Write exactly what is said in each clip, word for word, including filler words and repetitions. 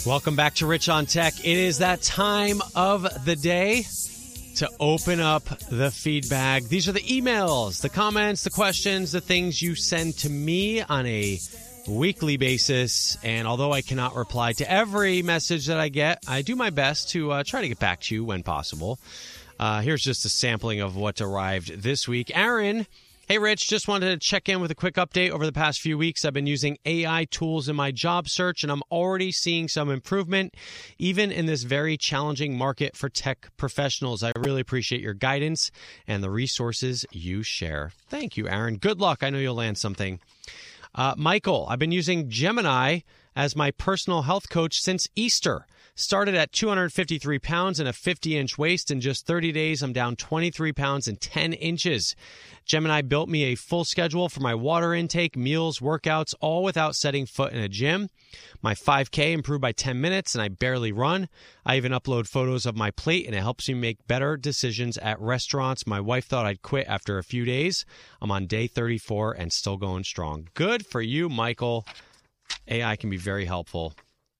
Welcome back to Rich on Tech. It is that time of the day to open up the feedback. These are the emails, the comments, the questions, the things you send to me on a weekly basis. And although I cannot reply to every message that I get, I do my best to uh, try to get back to you when possible. Uh, here's just a sampling of what arrived this week. Aaron, hey, Rich, just wanted to check in with a quick update. Over the past few weeks, I've been using A I tools in my job search, and I'm already seeing some improvement, even in this very challenging market for tech professionals. I really appreciate your guidance and the resources you share. Thank you, Aaron. Good luck. I know you'll land something. Uh, Michael, I've been using Gemini as my personal health coach since Easter. Started at two hundred fifty-three pounds and a fifty inch waist. In just thirty days, I'm down twenty-three pounds and ten inches. Gemini built me a full schedule for my water intake, meals, workouts, all without setting foot in a gym. My five K improved by ten minutes, and I barely run. I even upload photos of my plate, and it helps me make better decisions at restaurants. My wife thought I'd quit after a few days. I'm on day thirty-four and still going strong. Good for you, Michael. A I can be very helpful.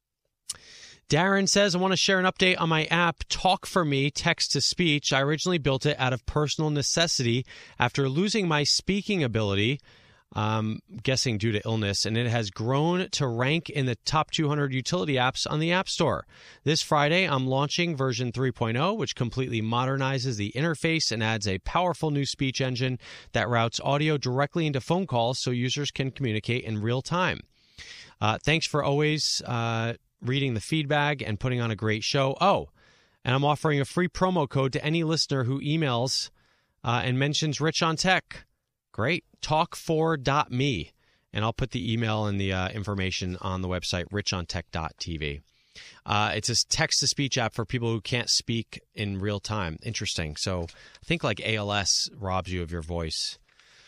Darren says, I want to share an update on my app, Talk for Me, text to speech. I originally built it out of personal necessity after losing my speaking ability, um, guessing due to illness, and it has grown to rank in the top two hundred utility apps on the App Store. This Friday, I'm launching version three point oh, which completely modernizes the interface and adds a powerful new speech engine that routes audio directly into phone calls so users can communicate in real time. Uh, thanks for always uh, reading the feedback and putting on a great show. Oh, and I'm offering a free promo code to any listener who emails uh, and mentions Rich on Tech. Great. talk four dot me. And I'll put the email and the uh, information on the website, rich on tech dot t v. Uh, it's a text-to-speech app for people who can't speak in real time. Interesting. So I think like A L S robs you of your voice.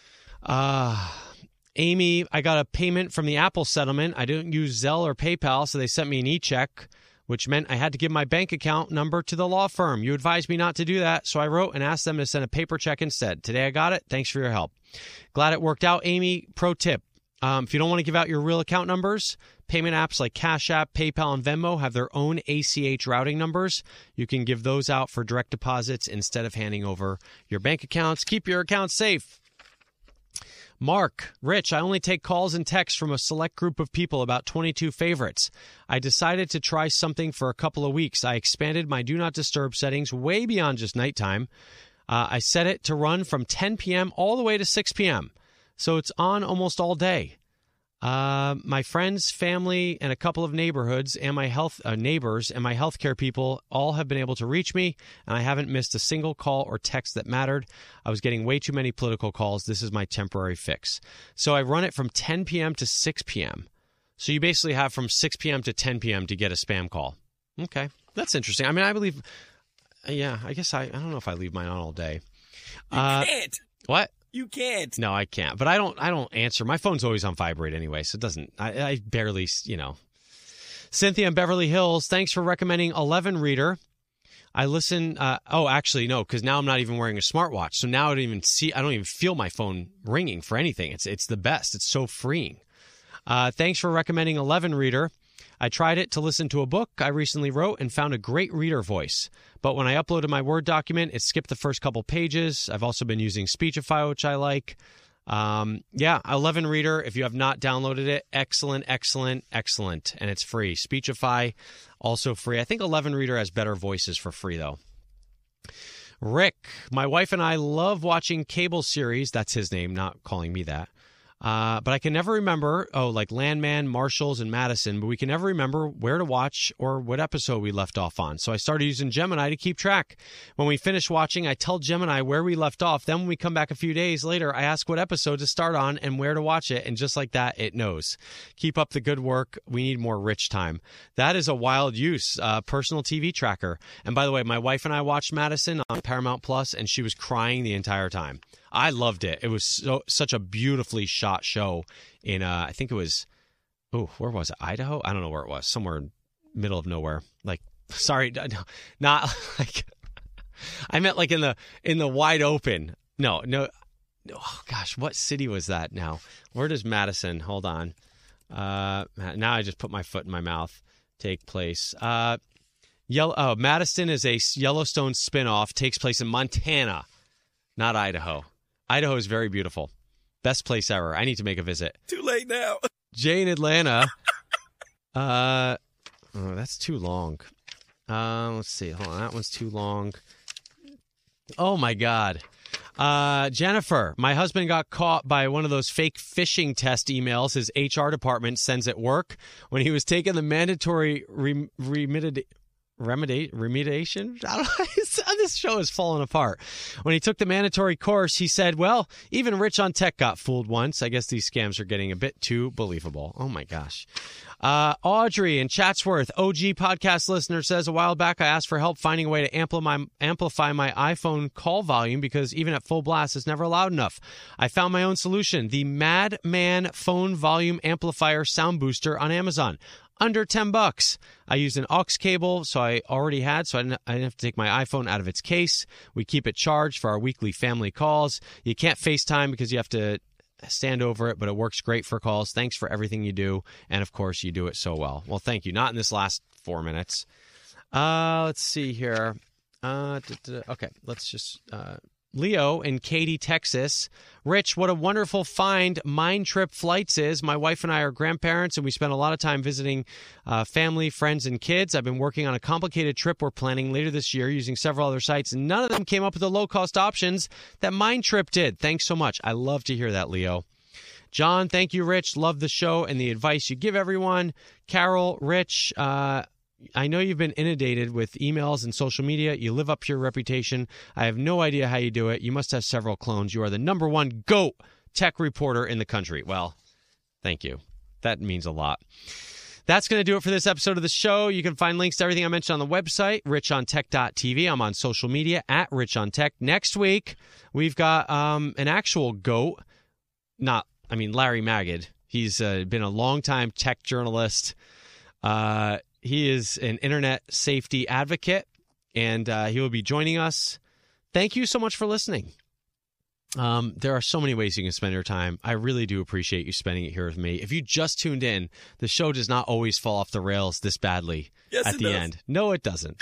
Uh Amy, I got a payment from the Apple settlement. I didn't use Zelle or PayPal, so they sent me an e-check, which meant I had to give my bank account number to the law firm. You advised me not to do that, so I wrote and asked them to send a paper check instead. Today I got it. Thanks for your help. Glad it worked out, Amy. Pro tip, um, if you don't want to give out your real account numbers, payment apps like Cash App, PayPal, and Venmo have their own A C H routing numbers. You can give those out for direct deposits instead of handing over your bank accounts. Keep your accounts safe. Mark, Rich, I only take calls and texts from a select group of people, about twenty-two favorites. I decided to try something for a couple of weeks. I expanded my Do Not Disturb settings way beyond just nighttime. Uh, I set it to run from ten p.m. all the way to six p.m., so it's on almost all day. Uh, my friends, family, and a couple of neighborhoods and my health uh, neighbors and my healthcare people all have been able to reach me, and I haven't missed a single call or text that mattered. I was getting way too many political calls. This is my temporary fix. So I run it from ten p.m. to six p.m. So you basically have from six p.m. to ten p.m. to get a spam call. Okay, that's interesting. I mean, I believe, yeah, I guess I, I don't know if I leave mine on all day. You uh, can't. What? You can't. No, I can't. But I don't I don't answer. My phone's always on vibrate anyway, so it doesn't, I, I barely, you know. Cynthia in Beverly Hills, thanks for recommending eleven Reader. I listen, uh, oh, actually, no, because now I'm not even wearing a smartwatch. So now I don't even see, I don't even feel my phone ringing for anything. It's, it's the best. It's so freeing. Uh, thanks for recommending eleven Reader. I tried it to listen to a book I recently wrote and found a great reader voice. But when I uploaded my Word document, it skipped the first couple pages. I've also been using Speechify, which I like. Um, yeah, eleven Reader, if you have not downloaded it, excellent, excellent, excellent. And it's free. Speechify, also free. I think eleven Reader has better voices for free, though. Rick, my wife and I love watching cable series. That's his name, not calling me that. Uh, but I can never remember, oh, like Landman, Marshalls, and Madison, but we can never remember where to watch or what episode we left off on. So I started using Gemini to keep track. When we finish watching, I tell Gemini where we left off. Then when we come back a few days later, I ask what episode to start on and where to watch it. And just like that, it knows. Keep up the good work. We need more Rich time. That is a wild use, uh, personal T V tracker. And by the way, my wife and I watched Madison on Paramount Plus, and she was crying the entire time. I loved it. It was so, such a beautifully shot show in, uh, I think it was, oh, where was it? Idaho? I don't know where it was. Somewhere middle of nowhere. Like, sorry, not like, I meant like in the, in the wide open. No, no. Oh, gosh, what city was that now? Where does Madison? Hold on. Uh, now I just put my foot in my mouth. take place? Uh, Yellow, oh, Madison is a Yellowstone spinoff. Takes place in Montana, not Idaho. Idaho is very beautiful. Best place ever. I need to make a visit. Too late now. Jay in Atlanta. uh, oh, that's too long. Uh, let's see. Hold on. That one's too long. Oh, my God. Uh, Jennifer, my husband got caught by one of those fake phishing test emails his H R department sends at work when he was taking the mandatory rem- remedi- remedi- remediation. I don't know. This show is falling apart. When he took the mandatory course, he said, well, even Rich on Tech got fooled once. I guess these scams are getting a bit too believable. Oh, my gosh. Uh, Audrey in Chatsworth, O G podcast listener, says, a while back I asked for help finding a way to amplify, amplify my iPhone call volume because even at full blast, it's never loud enough. I found my own solution, the Madman Phone Volume Amplifier Sound Booster on Amazon. Under ten bucks. I used an aux cable, so I already had, so I didn't, I didn't have to take my iPhone out of its case. We keep it charged for our weekly family calls. You can't FaceTime because you have to stand over it, but it works great for calls. Thanks for everything you do. And, of course, you do it so well. Well, thank you. Not in this last four minutes. Uh, let's see here. Uh, da, da, okay, let's just... Uh, Leo in Katy, Texas. Rich, what a wonderful find Mind Trip Flights is. My wife and I are grandparents, and we spend a lot of time visiting uh, family, friends, and kids. I've been working on a complicated trip we're planning later this year using several other sites, and none of them came up with the low-cost options that Mind Trip did. Thanks so much. I love to hear that, Leo. John, thank you, Rich. Love the show and the advice you give everyone. Carol, Rich, uh... I know you've been inundated with emails and social media. You live up to your reputation. I have no idea how you do it. You must have several clones. You are the number one GOAT tech reporter in the country. Well, thank you. That means a lot. That's going to do it for this episode of the show. You can find links to everything I mentioned on the website, rich on tech dot t v. I'm on social media at richontech. Next week, we've got um, an actual GOAT. Not, I mean, Larry Magid. He's uh, been a longtime tech journalist. Uh He is an internet safety advocate, and uh, he will be joining us. Thank you so much for listening. Um, there are so many ways you can spend your time. I really do appreciate you spending it here with me. If you just tuned in, the show does not always fall off the rails this badly yes, at it the does. end. No, it doesn't.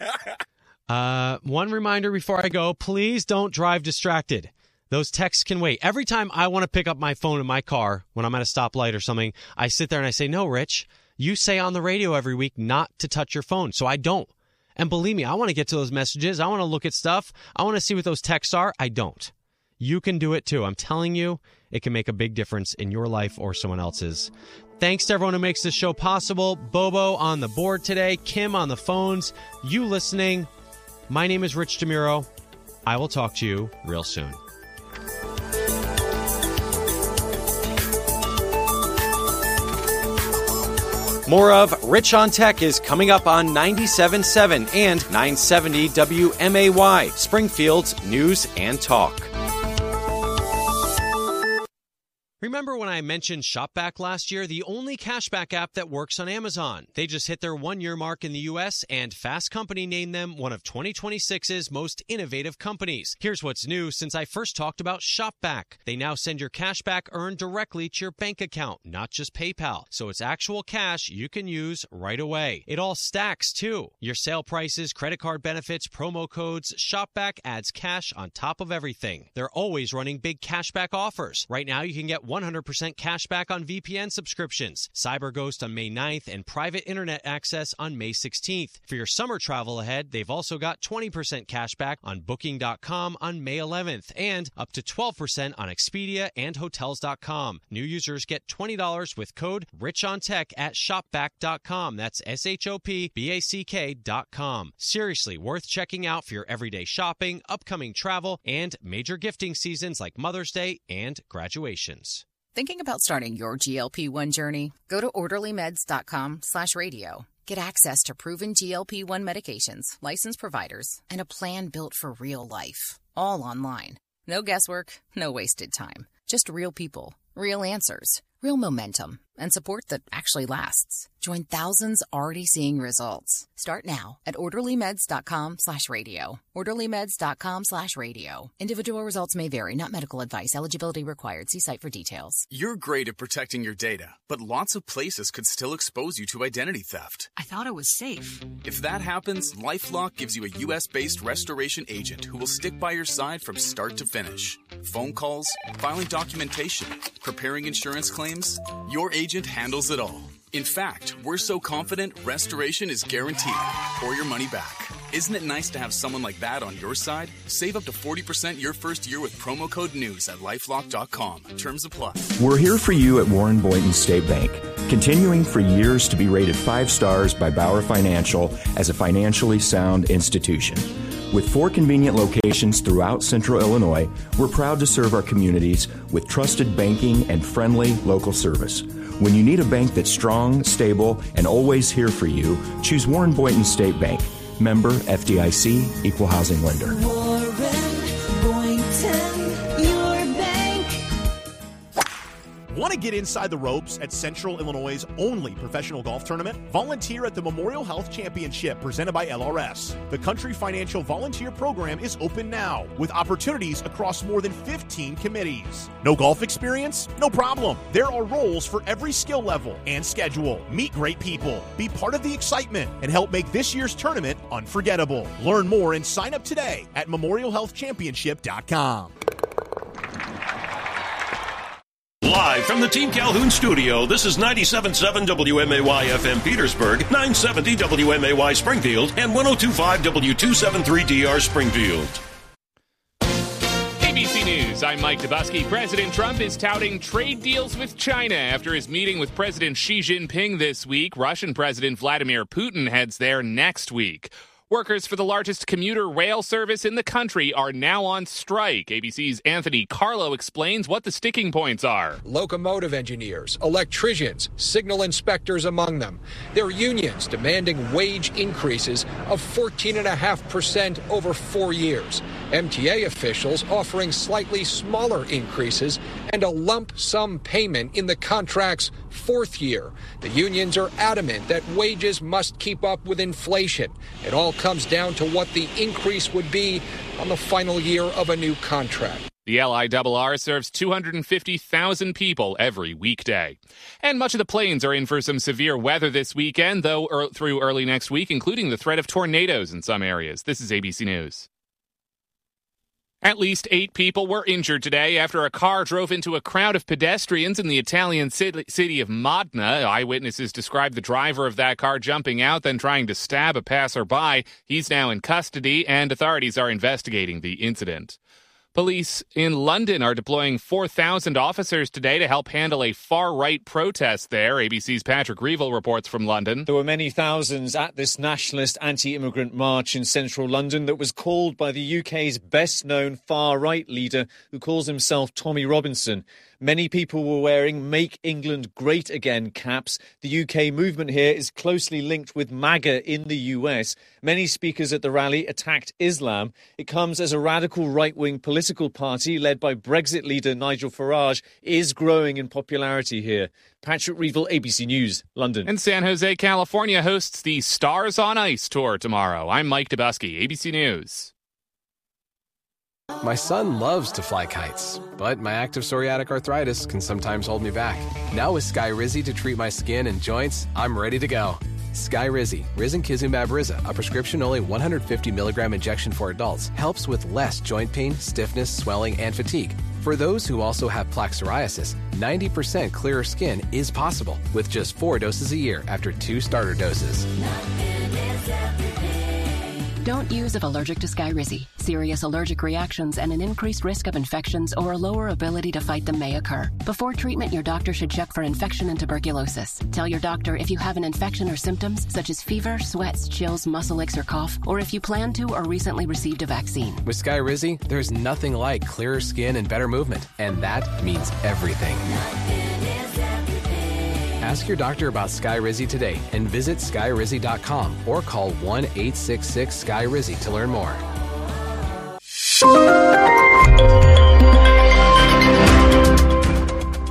uh, one reminder before I go, please don't drive distracted. Those texts can wait. Every time I want to pick up my phone in my car when I'm at a stoplight or something, I sit there and I say, no, Rich, you say on the radio every week not to touch your phone, so I don't. And believe me, I want to get to those messages. I want to look at stuff. I want to see what those texts are. I don't. You can do it too. I'm telling you, it can make a big difference in your life or someone else's. Thanks to everyone who makes this show possible. Bobo on the board today, Kim on the phones, you listening. My name is Rich DeMuro. I will talk to you real soon. More of Rich on Tech is coming up on ninety-seven point seven and nine seventy W M A Y, Springfield's News and Talk. Remember when I mentioned ShopBack last year, the only cashback app that works on Amazon? They just hit their one-year mark in the U S, and Fast Company named them one of twenty twenty-six's most innovative companies. Here's what's new since I first talked about ShopBack. They now send your cashback earned directly to your bank account, not just PayPal. So it's actual cash you can use right away. It all stacks, too. Your sale prices, credit card benefits, promo codes, ShopBack adds cash on top of everything. They're always running big cashback offers. Right now, you can get one hundred percent cash back on V P N subscriptions, CyberGhost on May ninth, and private internet access on May sixteenth. For your summer travel ahead, they've also got twenty percent cash back on Booking dot com on May eleventh, and up to twelve percent on Expedia and Hotels dot com. New users get twenty dollars with code RichOnTech at shopback dot com. That's S H O P B A C K dot com. Seriously, worth checking out for your everyday shopping, upcoming travel, and major gifting seasons like Mother's Day and graduations. Thinking about starting your G L P one journey? Go to orderly meds dot com slash radio. Get access to proven G L P one medications, licensed providers, and a plan built for real life. All online. No guesswork, no wasted time. Just real people, real answers, real momentum. and support that actually lasts. Join thousands already seeing results. Start now at orderlymeds.com slash radio. orderlymeds.com slash radio. Individual results may vary, not medical advice. Eligibility required. See site for details. You're great at protecting your data, but lots of places could still expose you to identity theft. I thought it was safe. If that happens, LifeLock gives you a U S-based restoration agent who will stick by your side from start to finish. Phone calls, filing documentation, preparing insurance claims, your agent handles it all. In fact, we're so confident restoration is guaranteed or your money back. Isn't it nice to have someone like that on your side? Save up to forty percent your first year with promo code NEWS at lifelock dot com. Terms apply. We're here for you at Warren Boynton State Bank, continuing for years to be rated five stars by Bauer Financial as a financially sound institution. With four convenient locations throughout Central Illinois, we're proud to serve our communities with trusted banking and friendly local service. When you need a bank that's strong, stable, and always here for you, choose Warren Boynton State Bank. Member F D I C, Equal Housing Lender. Warren Boynton, your bank. Want to get inside the ropes at Central Illinois' only professional golf tournament? Volunteer at the Memorial Health Championship presented by L R S. The Country Financial Volunteer Program is open now with opportunities across more than fifteen committees. No golf experience? No problem. There are roles for every skill level and schedule. Meet great people, be part of the excitement, and help make this year's tournament unforgettable. Learn more and sign up today at memorial health championship dot com. Live from the Team Calhoun studio, this is ninety-seven point seven W M A Y F M Petersburg, nine seventy W M A Y Springfield, and one oh two point five W two seventy-three D R Springfield. A B C News, I'm Mike Dubusky. President Trump is touting trade deals with China after his meeting with President Xi Jinping this week. Russian President Vladimir Putin heads there next week. Workers for the largest commuter rail service in the country are now on strike. A B C's Anthony Carlo explains what the sticking points are. Locomotive engineers, electricians, signal inspectors among them. Their unions demanding wage increases of fourteen point five percent over four years. M T A officials offering slightly smaller increases and a lump sum payment in the contract's fourth year. The unions are adamant that wages must keep up with inflation. It all comes down to what the increase would be on the final year of a new contract. The L I R R serves two hundred fifty thousand people every weekday. And much of the plains are in for some severe weather this weekend, though er- through early next week, including the threat of tornadoes in some areas. This is A B C News. At least eight people were injured today after a car drove into a crowd of pedestrians in the Italian city of Modena. Eyewitnesses described the driver of that car jumping out, then trying to stab a passerby. He's now in custody, and authorities are investigating the incident. Police in London are deploying four thousand officers today to help handle a far-right protest there. A B C's Patrick Reevell reports from London. There were many thousands at this nationalist anti-immigrant march in central London that was called by the U K's best-known far-right leader, who calls himself Tommy Robinson. Many people were wearing Make England Great Again caps. The U K movement here is closely linked with MAGA in the U S. Many speakers at the rally attacked Islam. It comes as a radical right-wing political party led by Brexit leader Nigel Farage is growing in popularity here. Patrick Reevell, A B C News, London. And San Jose, California hosts the Stars on Ice tour tomorrow. I'm Mike Dubusky, A B C News. My son loves to fly kites, but my active psoriatic arthritis can sometimes hold me back. Now with Skyrizi to treat my skin and joints, I'm ready to go. Skyrizi, risankizumab Riza, a prescription-only one hundred fifty milligram injection for adults, helps with less joint pain, stiffness, swelling, and fatigue. For those who also have plaque psoriasis, ninety percent clearer skin is possible with just four doses a year after two starter doses. Don't use if allergic to Skyrizi. Serious allergic reactions and an increased risk of infections or a lower ability to fight them may occur. Before treatment, your doctor should check for infection and tuberculosis. Tell your doctor if you have an infection or symptoms such as fever, sweats, chills, muscle aches, or cough, or if you plan to or recently received a vaccine. With Skyrizi, there's nothing like clearer skin and better movement, and that means everything. Ask your doctor about Skyrizi today and visit skyrizi dot com or call one eight six six S K Y R I Z I to learn more.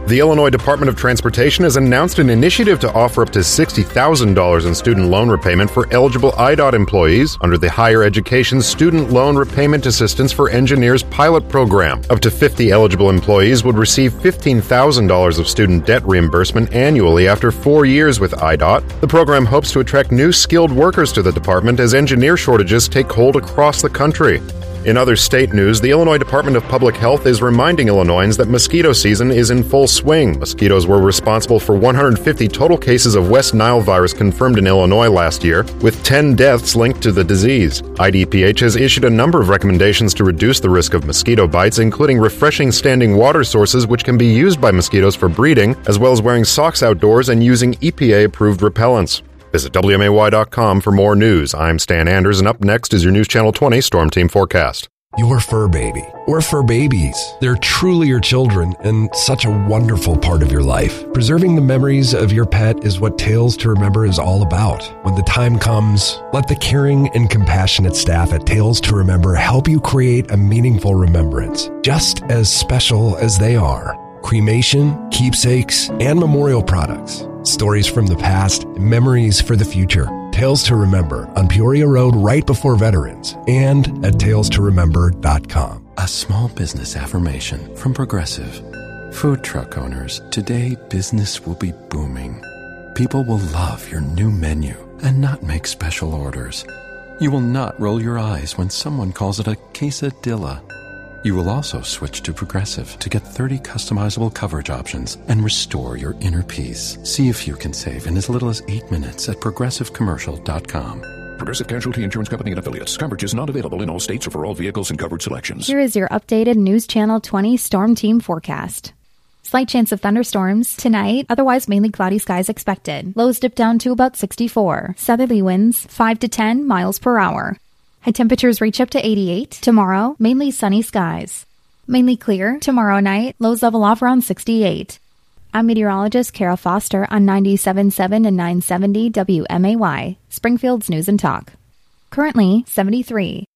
The Illinois Department of Transportation has announced an initiative to offer up to sixty thousand dollars in student loan repayment for eligible I D O T employees under the Higher Education Student Loan Repayment Assistance for Engineers pilot program. Up to fifty eligible employees would receive fifteen thousand dollars of student debt reimbursement annually after four years with I D O T. The program hopes to attract new skilled workers to the department as engineer shortages take hold across the country. In other state news, the Illinois Department of Public Health is reminding Illinoisans that mosquito season is in full swing. Mosquitoes were responsible for one hundred fifty total cases of West Nile virus confirmed in Illinois last year, with ten deaths linked to the disease. I D P H has issued a number of recommendations to reduce the risk of mosquito bites, including refreshing standing water sources which can be used by mosquitoes for breeding, as well as wearing socks outdoors and using E P A-approved repellents. Visit W M A Y dot com for more news. I'm Stan Anders, and up next is your News Channel twenty Storm Team Forecast. Your fur baby, or fur babies. They're truly your children and such a wonderful part of your life. Preserving the memories of your pet is what Tales to Remember is all about. When the time comes, let the caring and compassionate staff at Tales to Remember help you create a meaningful remembrance, just as special as they are. Cremation, keepsakes, and memorial products. Stories from the past, memories for the future. Tales to Remember on Peoria Road right before Veterans and at tales to remember dot com. A small business affirmation from Progressive. Food truck owners, today business will be booming. People will love your new menu and not make special orders. You will not roll your eyes when someone calls it a quesadilla. You will also switch to Progressive to get thirty customizable coverage options and restore your inner peace. See if you can save in as little as eight minutes at progressive commercial dot com. Progressive Casualty Insurance Company and Affiliates. Coverage is not available in all states or for all vehicles and covered selections. Here is your updated News Channel twenty Storm Team forecast. Slight chance of thunderstorms tonight, otherwise mainly cloudy skies expected. Lows dip down to about sixty-four. Southerly winds five to ten miles per hour. High temperatures reach up to eighty-eight. Tomorrow, mainly sunny skies. Mainly clear tomorrow night, lows level off around sixty-eight. I'm meteorologist Kara Foster on ninety-seven point seven and nine seventy W M A Y, Springfield's News and Talk. Currently, seventy-three.